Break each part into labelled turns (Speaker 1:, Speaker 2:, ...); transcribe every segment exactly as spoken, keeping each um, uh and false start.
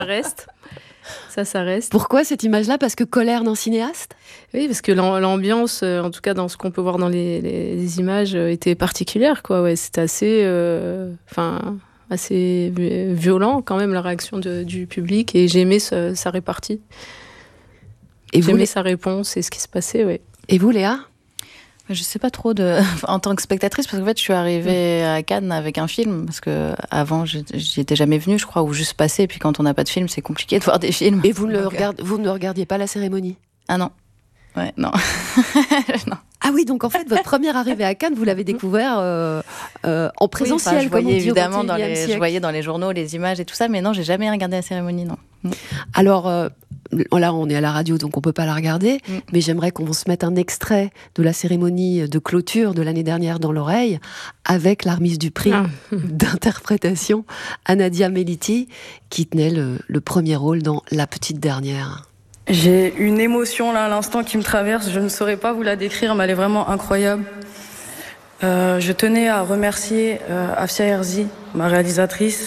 Speaker 1: reste. Ça, ça reste.
Speaker 2: Pourquoi cette image-là ? Parce que colère d'un cinéaste ?
Speaker 1: Oui, parce que l'ambiance, en tout cas dans ce qu'on peut voir dans les, les, les images, était particulière, quoi. Ouais, c'était assez, euh, enfin, assez violent quand même la réaction de, du public, et j'ai aimé sa, sa répartie. Et j'ai aimé les... sa réponse et ce qui se passait, ouais.
Speaker 2: Et vous, Léa ?
Speaker 3: Je sais pas trop de... en tant que spectatrice, parce qu'en fait, je suis arrivée à Cannes avec un film, parce que avant, j'y étais jamais venue, je crois, ou juste passée. Et puis quand on n'a pas de film, c'est compliqué de voir des films.
Speaker 2: Et vous ne, le regard... vous ne regardiez pas la cérémonie ?
Speaker 3: Ah non. Ouais, non. non.
Speaker 2: Ah oui, donc en fait, votre première arrivée à Cannes, vous l'avez découvert euh, euh, en présentiel,
Speaker 3: oui, enfin, je
Speaker 2: comme
Speaker 3: voyais
Speaker 2: on dit
Speaker 3: évidemment
Speaker 2: au
Speaker 3: dans les, je voyais dans les journaux les images et tout ça, mais non, j'ai jamais regardé la cérémonie, non.
Speaker 2: Alors, euh, là, on est à la radio, donc on peut pas la regarder, mm. mais j'aimerais qu'on se mette un extrait de la cérémonie de clôture de l'année dernière dans l'oreille, avec la remise du prix ah. d'interprétation à Nadia Meliti, qui tenait le, le premier rôle dans La Petite Dernière.
Speaker 4: J'ai une émotion là à l'instant qui me traverse, je ne saurais pas vous la décrire, mais elle est vraiment incroyable. Euh, je tenais à remercier euh, Afsia Herzi, ma réalisatrice.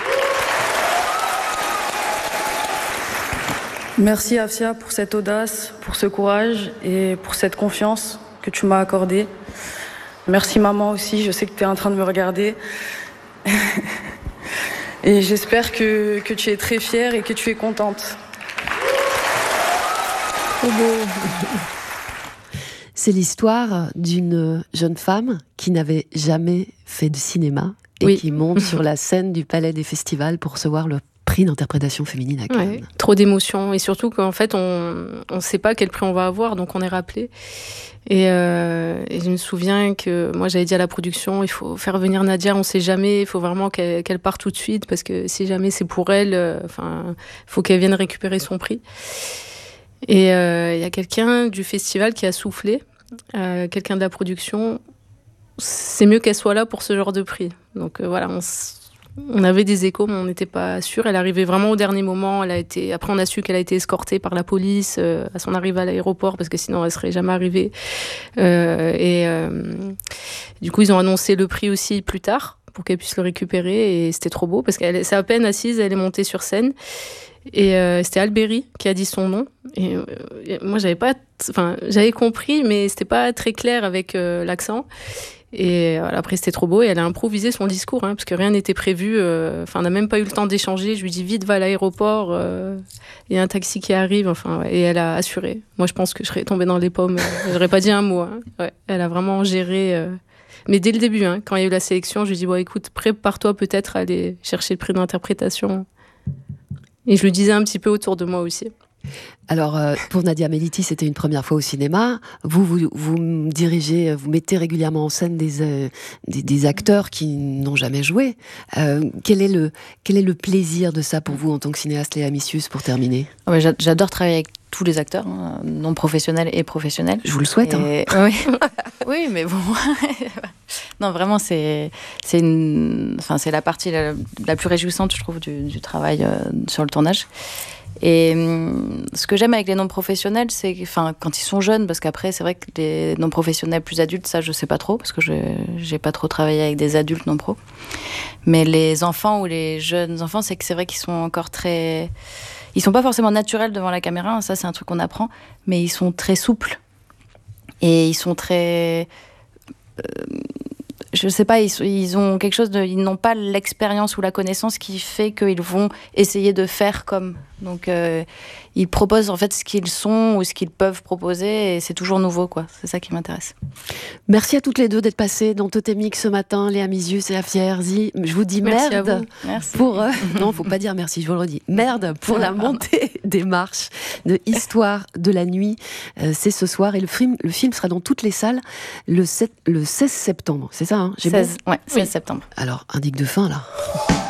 Speaker 4: Merci Afsia pour cette audace, pour ce courage et pour cette confiance que tu m'as accordée. Merci maman aussi, je sais que tu es en train de me regarder. Et j'espère que, que tu es très fière et que tu es contente.
Speaker 2: Oh beau. C'est l'histoire d'une jeune femme qui n'avait jamais fait de cinéma et oui. qui monte sur la scène du Palais des Festivals pour recevoir le prix d'interprétation féminine à Cannes.
Speaker 1: Ouais, trop d'émotions, et surtout qu'en fait on ne sait pas quel prix on va avoir, donc on est rappelé. Et, euh, et je me souviens que moi j'avais dit à la production, il faut faire venir Nadia, on ne sait jamais, il faut vraiment qu'elle, qu'elle parte tout de suite, parce que si jamais c'est pour elle, enfin, euh, il faut qu'elle vienne récupérer son prix. Et il euh, y a quelqu'un du festival qui a soufflé, euh, quelqu'un de la production, c'est mieux qu'elle soit là pour ce genre de prix. Donc euh, voilà, on, on avait des échos, mais on n'était pas sûr. Elle arrivait vraiment au dernier moment. Elle a été... Après, on a su qu'elle a été escortée par la police euh, à son arrivée à l'aéroport, parce que sinon, elle ne serait jamais arrivée. Euh, et euh, du coup, ils ont annoncé le prix aussi plus tard, pour qu'elle puisse le récupérer. Et c'était trop beau, parce qu'elle c'est à peine assise, elle est montée sur scène. Et euh, c'était Alberi qui a dit son nom. Et euh, moi, j'avais pas, enfin, j'avais compris, mais c'était pas très clair avec euh, l'accent. Et voilà, après, c'était trop beau. Et elle a improvisé son discours, hein, parce que rien n'était prévu. Enfin, euh, on n'a même pas eu le temps d'échanger. Je lui dis vite, va à l'aéroport. Il euh, y a un taxi qui arrive. Enfin, ouais, et elle a assuré. Moi, je pense que je serais tombée dans les pommes. J'aurais pas dit un mot. Hein. Ouais, elle a vraiment géré. Euh... Mais dès le début, hein, quand il y a eu la sélection, je lui dis bon, écoute, prépare-toi peut-être à aller chercher le prix d'interprétation. Et je le disais un petit peu autour de moi aussi.
Speaker 2: Alors, euh, pour Nadia Meliti, c'était une première fois au cinéma. Vous, vous, vous dirigez, vous mettez régulièrement en scène des, euh, des, des acteurs qui n'ont jamais joué. Euh, quel est le, quel est le plaisir de ça pour vous en tant que cinéaste, Léa Missius, pour terminer ?
Speaker 3: Ouais, j'adore travailler avec tous les acteurs, hein, non professionnels et professionnels.
Speaker 2: Je vous le souhaite.
Speaker 3: Et...
Speaker 2: Hein.
Speaker 3: Oui. Oui, mais bon... Non, vraiment, c'est, c'est, une... enfin, c'est la partie la, la plus réjouissante, je trouve, du, du travail euh, sur le tournage. Et hum, ce que j'aime avec les non-professionnels, c'est enfin, quand ils sont jeunes, parce qu'après, c'est vrai que les non-professionnels plus adultes, ça, je sais pas trop, parce que je j'ai pas trop travaillé avec des adultes non-pro. Mais les enfants ou les jeunes enfants, c'est que c'est vrai qu'ils sont encore très... Ils sont pas forcément naturels devant la caméra, ça, c'est un truc qu'on apprend, mais ils sont très souples. Et ils sont très... Euh, je sais pas, ils, ils ont quelque chose de... Ils n'ont pas l'expérience ou la connaissance qui fait qu'ils vont essayer de faire comme... Donc, euh, ils proposent en fait ce qu'ils sont ou ce qu'ils peuvent proposer, et c'est toujours nouveau, quoi. C'est ça qui m'intéresse.
Speaker 2: Merci à toutes les deux d'être passées dans Totémique ce matin, Léa Missius et Afsia Herzi. Je vous dis merci merde
Speaker 3: à vous. Merci.
Speaker 2: Pour... Euh, non, faut pas dire merci, je vous le redis. Merde pour la montée des marches de Histoire de la nuit. Euh, c'est ce soir, et le film, le film sera dans toutes les salles le, sept, le seize septembre. C'est ça, hein ? J'ai
Speaker 3: seize,
Speaker 2: bon
Speaker 3: ouais, seize
Speaker 2: oui.
Speaker 3: septembre.
Speaker 2: Alors, indique de fin, là.